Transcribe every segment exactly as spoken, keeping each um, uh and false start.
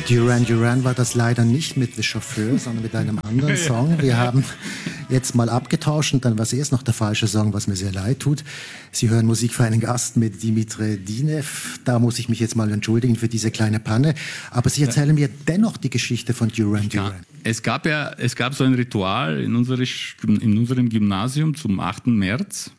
Duran Duran war das leider nicht mit The Chauffeur, sondern mit einem anderen Song. Wir haben jetzt mal abgetauscht und dann war es erst noch der falsche Song, was mir sehr leid tut. Sie hören Musik für einen Gast mit Dimitri Dinev. Da muss ich mich jetzt mal entschuldigen für diese kleine Panne. Aber Sie erzählen mir dennoch die Geschichte von Duran Duran. Ja, es gab ja, es gab so ein Ritual in, unsere, in unserem Gymnasium zum achten März.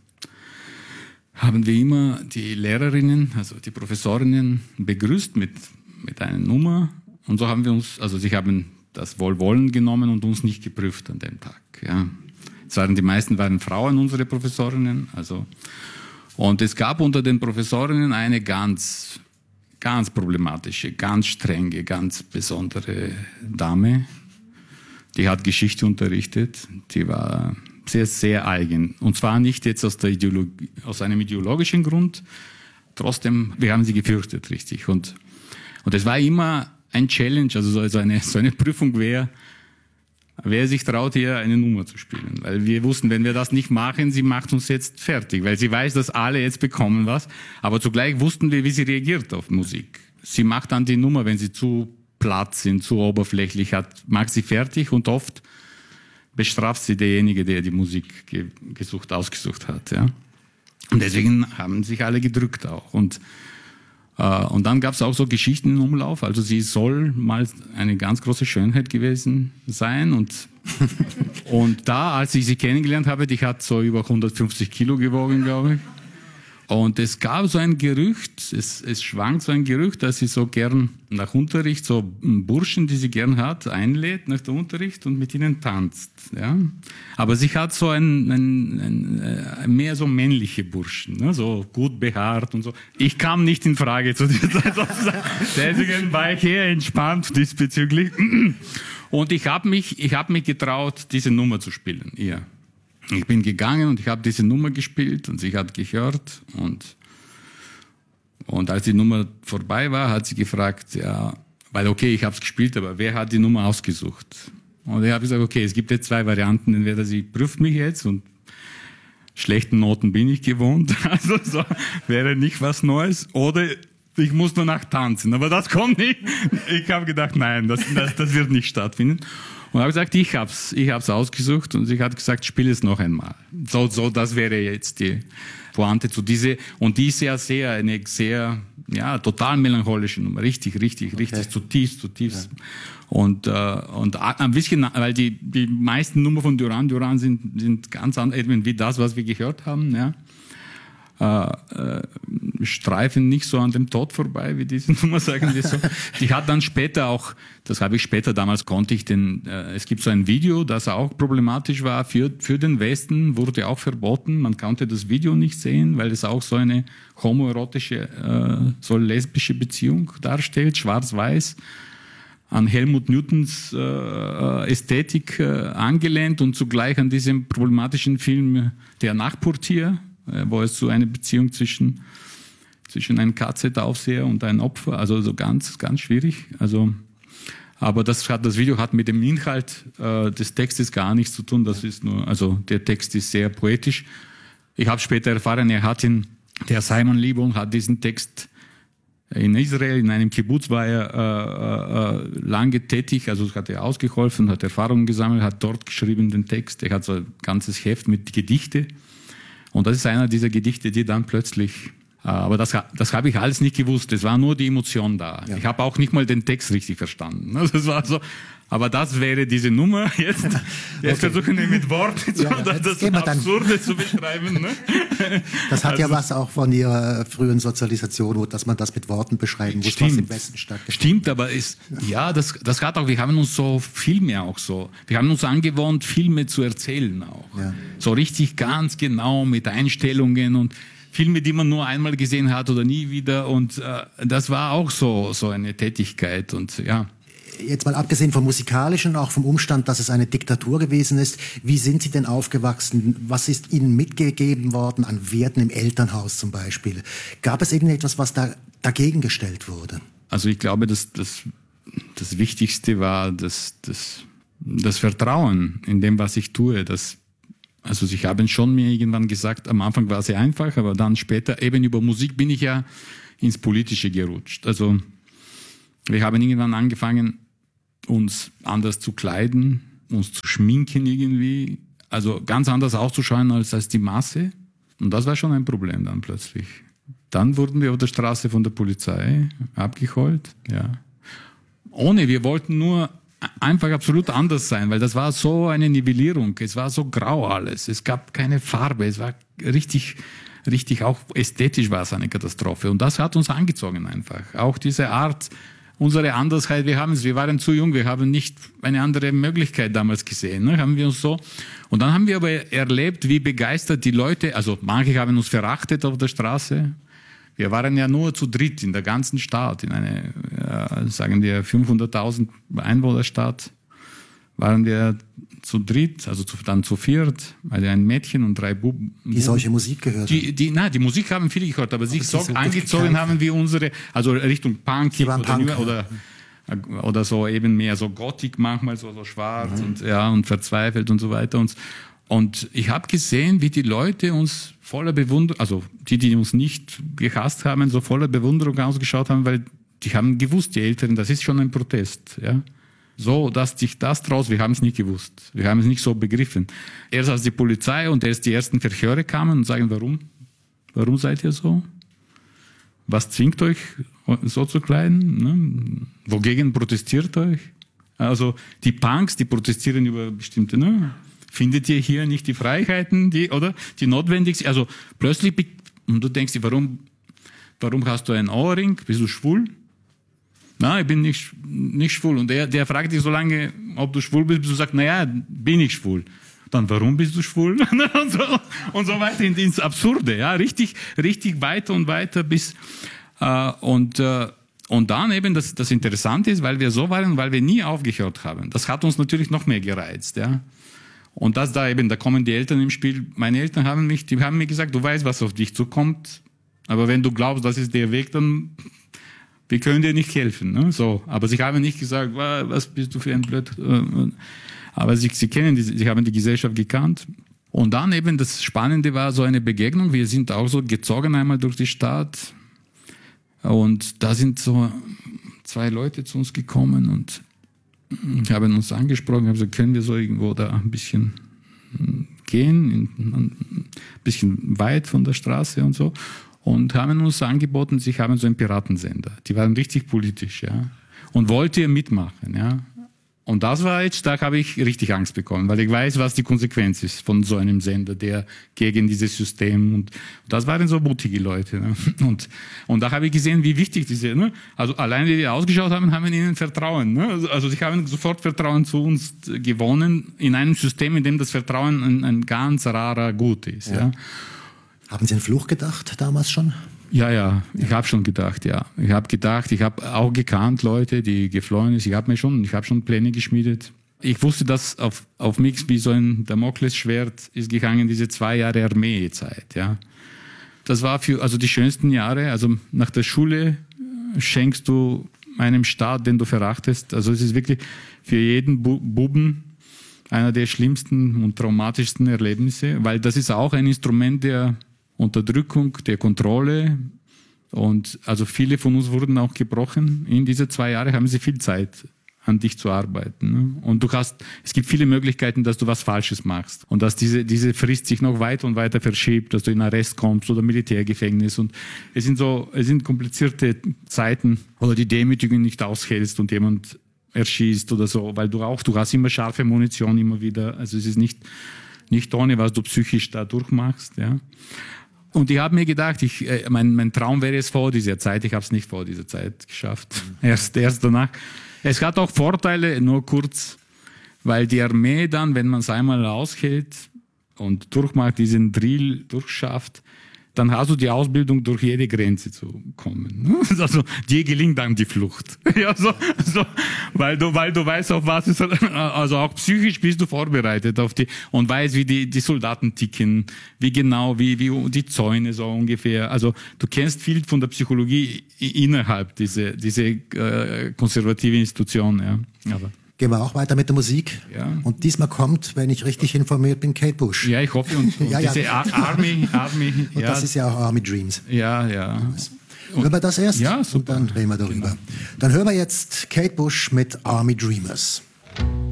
Haben wir immer die Lehrerinnen, also die Professorinnen begrüßt mit, mit einer Nummer. Und so haben wir uns, also sie haben das Wohlwollen genommen und uns nicht geprüft an dem Tag. Ja. Es waren, die meisten waren Frauen, unsere Professorinnen. Also. Und es gab unter den Professorinnen eine ganz, ganz problematische, ganz strenge, ganz besondere Dame. Die hat Geschichte unterrichtet. Die war sehr, sehr eigen. Und zwar nicht jetzt aus, der Ideologie, aus einem ideologischen Grund. Trotzdem, wir haben sie gefürchtet, richtig. Und, und es war immer ein Challenge, also so eine, so eine Prüfung, wer, wer sich traut, hier eine Nummer zu spielen. Weil wir wussten, wenn wir das nicht machen, sie macht uns jetzt fertig. Weil sie weiß, dass alle jetzt bekommen was. Aber zugleich wussten wir, wie sie reagiert auf Musik. Sie macht dann die Nummer, wenn sie zu platt sind, zu oberflächlich hat, macht sie fertig und oft bestraft sie derjenige, der die Musik ge- gesucht, ausgesucht hat. Ja. Und deswegen haben sich alle gedrückt auch. Und Und dann gab es auch so Geschichten im Umlauf. Also sie soll mal eine ganz große Schönheit gewesen sein. Und, und da, als ich sie kennengelernt habe, die hat so über hundertfünfzig Kilo gewogen, glaube ich. Und es gab so ein Gerücht, es, es schwankt so ein Gerücht, dass sie so gern nach Unterricht so Burschen, die sie gern hat, einlädt nach dem Unterricht und mit ihnen tanzt. Ja? Aber sie hat so ein, ein, ein, ein mehr so männliche Burschen, ne? So gut behaart und so. Ich kam nicht in Frage zu dieser Zeit sozusagen. Deswegen war ich eher entspannt diesbezüglich. Und ich habe mich, ich habe mich getraut, diese Nummer zu spielen. Ja. Ich bin gegangen und ich habe diese Nummer gespielt und sie hat gehört und, und als die Nummer vorbei war, hat sie gefragt, ja, weil okay, ich habe es gespielt, aber wer hat die Nummer ausgesucht? Und ich habe gesagt, okay, es gibt jetzt zwei Varianten, entweder sie prüft mich jetzt und schlechten Noten bin ich gewohnt, also so wäre nicht was Neues, oder ich muss nur nach tanzen, aber das kommt nicht. Ich habe gedacht, nein, das, das, das wird nicht stattfinden. Und habe gesagt, ich hab's, ich hab's ausgesucht und sie hat gesagt, spiel es noch einmal. So, so, das wäre jetzt die Pointe zu diese, und die ist ja sehr, eine sehr, ja, total melancholische Nummer. Richtig, richtig, okay. richtig, zutiefst, zutiefst. Ja. Und, äh, und ein bisschen, weil die, die meisten Nummer von Duran Duran sind, sind ganz anders, wie das, was wir gehört haben, ja. Äh, äh, streifen nicht so an dem Tod vorbei, wie diese Nummer, sagen wir so. Die hat dann später auch, das habe ich später, damals konnte ich den, äh, es gibt so ein Video, das auch problematisch war für, für den Westen, wurde auch verboten. Man konnte das Video nicht sehen, weil es auch so eine homoerotische, äh, so lesbische Beziehung darstellt, schwarz-weiß, an Helmut Newtons äh, Ästhetik äh, angelehnt und zugleich an diesem problematischen Film Der Nachtportier, wo es so eine Beziehung zwischen, zwischen einem K Z-Aufseher und einem Opfer, also so ganz, ganz schwierig. Also, aber das hat, das Video hat mit dem Inhalt äh, des Textes gar nichts zu tun. Das ist nur, also der Text ist sehr poetisch. Ich habe später erfahren, er hat ihn, der Simon Lebon hat diesen Text in Israel, in einem Kibbutz war er äh, äh, lange tätig, also hat er ausgeholfen, hat Erfahrungen gesammelt, hat dort geschrieben den Text. Er hat so ein ganzes Heft mit Gedichte. Und das ist einer dieser Gedichte, die dann plötzlich, äh, aber das, das habe ich alles nicht gewusst, es war nur die Emotion da. Ja. Ich habe auch nicht mal den Text richtig verstanden. Das war so, aber das wäre diese Nummer. Jetzt, jetzt okay. versuchen wir mit Worten zu, ja, das Absurde zu beschreiben. Ne? Das hat also, ja was auch von Ihrer frühen Sozialisation, dass man das mit Worten beschreiben muss, stimmt, was im Westen stattfindet. Stimmt, aber ist, ja, das, das hat auch, wir haben uns so Filme auch so, wir haben uns angewohnt, Filme zu erzählen auch. Ja. So richtig ganz genau mit Einstellungen und Filme, die man nur einmal gesehen hat oder nie wieder, und äh, das war auch so, so eine Tätigkeit und ja. Jetzt mal abgesehen vom Musikalischen, auch vom Umstand, dass es eine Diktatur gewesen ist, wie sind Sie denn aufgewachsen? Was ist Ihnen mitgegeben worden an Werten im Elternhaus zum Beispiel? Gab es irgendetwas, was da dagegen gestellt wurde? Also ich glaube, dass das, das Wichtigste war das, das, das Vertrauen in dem, was ich tue. Das, also ich habe schon mir irgendwann gesagt, am Anfang war es sehr einfach, aber dann später eben über Musik bin ich ja ins Politische gerutscht. Also Wir haben irgendwann angefangen, uns anders zu kleiden, uns zu schminken irgendwie, also ganz anders auszuschauen als, als die Masse. Und das war schon ein Problem dann plötzlich. Dann wurden wir auf der Straße von der Polizei abgeholt, ja. Ohne, wir wollten nur einfach absolut anders sein, weil das war so eine Nivellierung, es war so grau alles, es gab keine Farbe, es war richtig, richtig, auch ästhetisch war es eine Katastrophe. Und das hat uns angezogen einfach. Auch diese Art, unsere Andersheit, wir haben es, wir waren zu jung, wir haben nicht eine andere Möglichkeit damals gesehen, ne? Haben wir uns so. Und dann haben wir aber erlebt, wie begeistert die Leute, also manche haben uns verachtet auf der Straße. Wir waren ja nur zu dritt in der ganzen Stadt, in einer, ja, sagen wir, fünfhunderttausend Einwohnerstadt, waren wir zu dritt, also zu, dann zu viert, also ein Mädchen und drei Buben. Die solche Musik gehört die, die, nein, die Musik haben viele gehört, aber, aber sich so angezogen haben wie unsere, also Richtung Punk oder, Punk, oder, ja. oder so eben mehr so Gothic manchmal, so, so schwarz mhm. und, ja, und verzweifelt und so weiter. Und, und ich habe gesehen, wie die Leute uns voller Bewunderung, also die, die uns nicht gehasst haben, so voller Bewunderung ausgeschaut haben, weil die haben gewusst, die Älteren, das ist schon ein Protest, ja. So, dass sich das traust, wir haben es nicht gewusst. Wir haben es nicht so begriffen. Erst als die Polizei und erst die ersten Verhöre kamen und sagen, warum? Warum seid ihr so? Was zwingt euch, so zu kleiden? Ne? Wogegen protestiert euch? Also die Punks, die protestieren über bestimmte, ne? Findet ihr hier nicht die Freiheiten, die, oder? Die notwendig sind? Also plötzlich, und du denkst dir, warum, warum hast du einen Ohrring? Bist du schwul? Na, ich bin nicht, nicht schwul. Und der, der fragt dich so lange, ob du schwul bist, bis du sagst, naja, bin ich schwul. Dann, warum bist du schwul? und, so, und so weiter ins Absurde, ja, richtig, richtig weiter und weiter bis, äh, und, äh, und dann eben, das, das Interessante ist, weil wir so waren, weil wir nie aufgehört haben. Das hat uns natürlich noch mehr gereizt, ja. Und das da eben, da kommen die Eltern im Spiel. Meine Eltern haben mich, die haben mir gesagt, du weißt, was auf dich zukommt. Aber wenn du glaubst, das ist der Weg, dann, wir können dir nicht helfen, ne? So. Aber sie haben nicht gesagt, was bist du für ein Blöd. Aber sie, sie kennen, die, sie haben die Gesellschaft gekannt. Und dann eben das Spannende war so eine Begegnung. Wir sind auch so gezogen einmal durch die Stadt. Und da sind so zwei Leute zu uns gekommen und haben uns angesprochen, haben gesagt, können wir so irgendwo da ein bisschen gehen, ein bisschen weit von der Straße und so. Und haben uns angeboten, sie haben so einen Piratensender. Die waren richtig politisch, ja. Und wollte mitmachen, ja. Und das war jetzt, da habe ich richtig Angst bekommen, weil ich weiß, was die Konsequenz ist von so einem Sender, der gegen dieses System, und das waren so mutige Leute, ne? Und, und da habe ich gesehen, wie wichtig diese, ne? Also allein wie wir ausgeschaut haben, haben wir ihnen Vertrauen, ne? Also sie haben sofort Vertrauen zu uns gewonnen in einem System, in dem das Vertrauen ein, ein ganz rarer Gut ist, ja. ja. Haben Sie an Flucht gedacht damals schon? Ja, ja, ich habe schon gedacht, ja. Ich habe gedacht, ich habe auch gekannt Leute, die geflohen sind. Ich habe mir schon, ich habe schon Pläne geschmiedet. Ich wusste, dass auf, auf mich wie so ein Damoklesschwert ist gehangen, diese zwei Jahre Armeezeit, ja. Das war für, also die schönsten Jahre. Also nach der Schule schenkst du einem Staat, den du verachtest. Also es ist wirklich für jeden Bu- Buben einer der schlimmsten und traumatischsten Erlebnisse, weil das ist auch ein Instrument der Unterdrückung, der Kontrolle, und also viele von uns wurden auch gebrochen. In diese zwei Jahre haben sie viel Zeit, an dich zu arbeiten, ne? Und du hast, es gibt viele Möglichkeiten, dass du was Falsches machst und dass diese diese Frist sich noch weiter und weiter verschiebt, dass du in Arrest kommst oder Militärgefängnis, und es sind so, es sind komplizierte Zeiten, oder die Demütigung nicht aushältst und jemand erschießt oder so, weil du auch, du hast immer scharfe Munition immer wieder, also es ist nicht nicht ohne, was du psychisch da durchmachst, ja. Und ich habe mir gedacht, ich, äh, mein, mein Traum wäre es vor dieser Zeit, ich habe es nicht vor dieser Zeit geschafft, mhm. erst, erst danach. Es hat auch Vorteile, nur kurz, weil die Armee dann, wenn man es einmal aushält und durchmacht, diesen Drill durchschafft, dann hast du die Ausbildung, durch jede Grenze zu kommen. Also dir gelingt dann die Flucht. Ja, so, so, weil du, weil du weißt, auf was ist, also auch psychisch bist du vorbereitet auf die, und weißt, wie die, die Soldaten ticken, wie genau, wie, wie die Zäune so ungefähr. Also du kennst viel von der Psychologie innerhalb diese, diese äh, konservative Institution, ja. Aber gehen wir auch weiter mit der Musik. Ja. Und diesmal kommt, wenn ich richtig informiert bin, Kate Bush. Ja, ich hoffe. Und, und ja, diese ja. Army, Army. Und ja. das ist ja auch Army Dreams. Ja, ja. Und, hören wir das erst? Ja, super. Und dann reden wir darüber. Genau. Dann hören wir jetzt Kate Bush mit Army Dreamers.